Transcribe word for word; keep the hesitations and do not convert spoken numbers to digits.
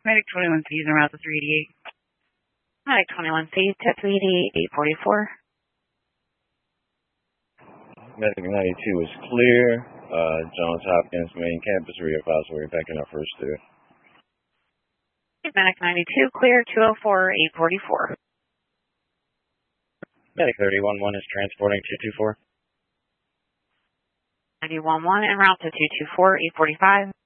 Medic twenty-one C is en route to three eighty-eight. Medic twenty-one C to three eighty-eight, eight forty-four. Medic ninety-two is clear. Uh, Johns Hopkins main campus readvised we're backing up first there. Medic ninety-two clear, two oh four, eight forty-four. Medic thirty-one one is transporting two two four. ninety-one one en route to two two four, eight forty-five.